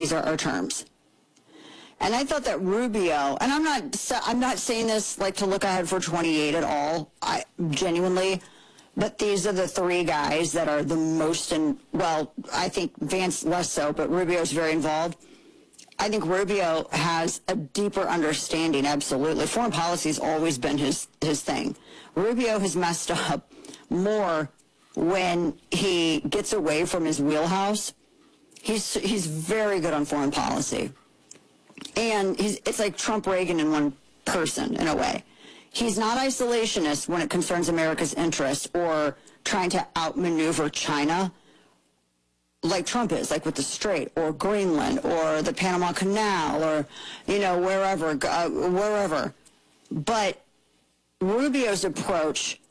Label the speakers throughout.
Speaker 1: these are our terms. And I thought that Rubio, and I'm not saying this like to look ahead for 28 at all, genuinely, but these are the three guys that are the most I think Vance less so, but Rubio's very involved. I think Rubio has a deeper understanding, absolutely. Foreign policy has always been his thing. Rubio has messed up more when he gets away from his wheelhouse. He's very good on foreign policy. And it's like Trump Reagan in one person, in a way. He's not isolationist when it concerns America's interests or trying to outmaneuver China like Trump is, like with the Strait or Greenland or the Panama Canal or, wherever. But Rubio's approach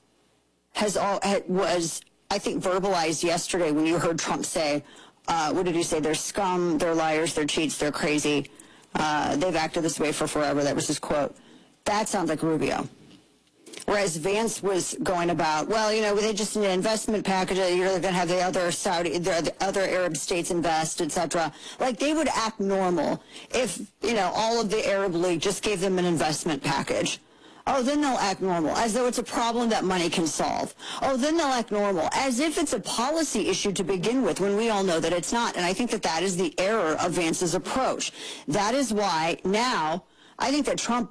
Speaker 1: was, I think, verbalized yesterday when you heard Trump say, what did he say? They're scum, they're liars, they're cheats, they're crazy. They've acted this way for forever. That was his quote. That sounds like Rubio. Whereas Vance was going about, they just need an investment package. They're going to have the other Arab states invest, etc. Like they would act normal if, all of the Arab League just gave them an investment package. Oh, then they'll act normal, as though it's a problem that money can solve. Oh, then they'll act normal, as if it's a policy issue to begin with, when we all know that it's not. And I think that is the error of Vance's approach. That is why now I think that Trump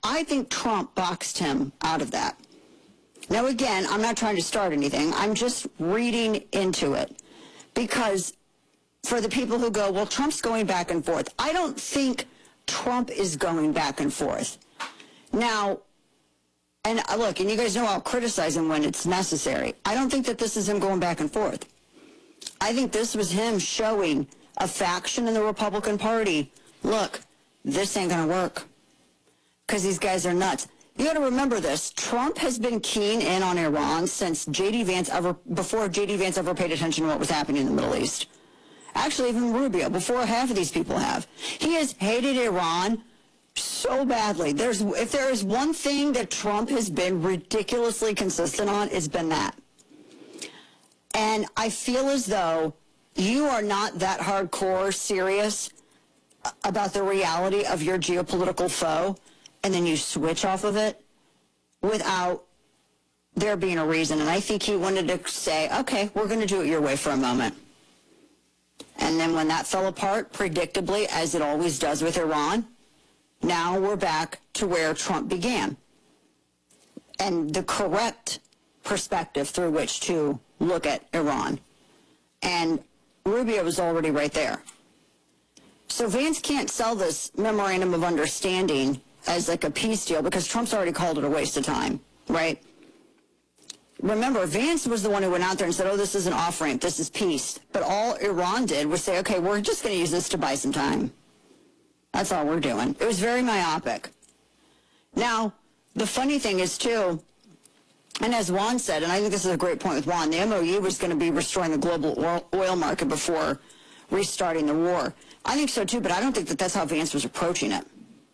Speaker 1: boxed him out of that. Now, again, I'm not trying to start anything. I'm just reading into it. Because for the people who go, well, Trump's going back and forth. I don't think Trump is going back and forth. Now, and look, and you guys know I'll criticize him when it's necessary. I don't think that this is him going back and forth. I think this was him showing a faction in the Republican Party, look, this ain't going to work because these guys are nuts. You got to remember this. Trump has been keen in on Iran since before J.D. Vance ever paid attention to what was happening in the Middle East. Actually, even Rubio, before half of these people have. He has hated Iran so badly. If there is one thing that Trump has been ridiculously consistent on, it's been that. And I feel as though you are not that hardcore serious about the reality of your geopolitical foe, and then you switch off of it without there being a reason. And I think he wanted to say, okay, we're going to do it your way for a moment. And then when that fell apart, predictably, as it always does with Iran, now we're back to where Trump began. And the correct perspective through which to look at Iran. And Rubio was already right there. So Vance can't sell this memorandum of understanding as like a peace deal because Trump's already called it a waste of time, right? Remember, Vance was the one who went out there and said, oh, this is an off-ramp, this is peace. But all Iran did was say, okay, we're just going to use this to buy some time. That's all we're doing. It was very myopic. Now, the funny thing is, too, and as Juan said, and I think this is a great point with Juan, the MOU was going to be restoring the global oil market before restarting the war. I think so, too, but I don't think that that's how Vance was approaching it.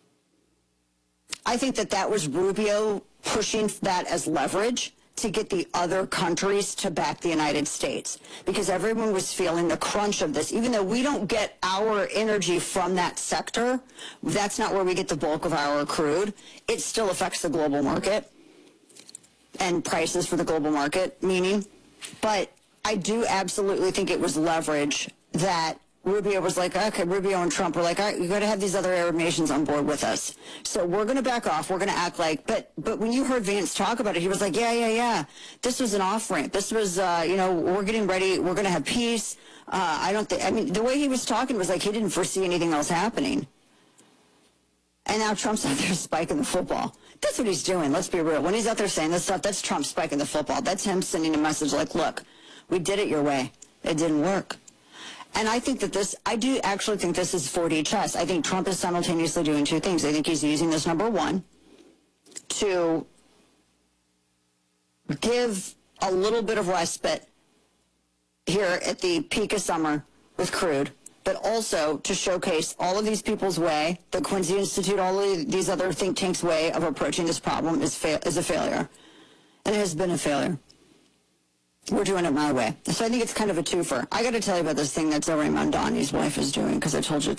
Speaker 1: I think that was Rubio pushing that as leverage to get the other countries to back the United States, because everyone was feeling the crunch of this. Even though we don't get our energy from that sector, that's not where we get the bulk of our crude, it still affects the global market and prices for the global market, but I do absolutely think it was leverage that Rubio was like, okay, Rubio and Trump were like, all right, we've got to have these other Arab nations on board with us. So we're going to back off. We're going to act like, but when you heard Vance talk about it, he was like, yeah. This was an off-ramp. This was, we're getting ready. We're going to have peace. The way he was talking was like he didn't foresee anything else happening. And now Trump's out there spiking the football. That's what he's doing. Let's be real. When he's out there saying this stuff, that's Trump spiking the football. That's him sending a message like, look, we did it your way. It didn't work. And I think that I do actually think this is 4D chess. I think Trump is simultaneously doing two things. I think he's using this, number one, to give a little bit of respite here at the peak of summer with crude, but also to showcase all of these people's way, the Quincy Institute, all of these other think tanks' way of approaching this problem is a failure. And it has been a failure. We're doing it my way. So I think it's kind of a twofer. I got to tell you about this thing that Zoe Mamdani's wife is doing, because I told you